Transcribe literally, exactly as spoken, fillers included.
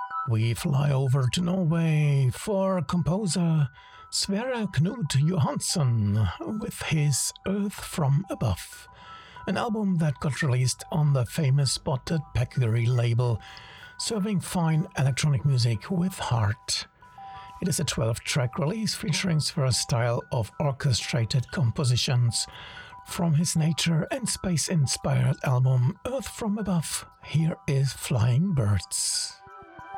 We fly over to Norway for composer Sverre Knut Johansson with his Earth from Above, an album that got released on the famous Spotted Peccary label, serving fine electronic music with heart. It is a twelve-track release featuring Sverre's style of orchestrated compositions. From his nature and space-inspired album Earth from Above, here is Flying Birds.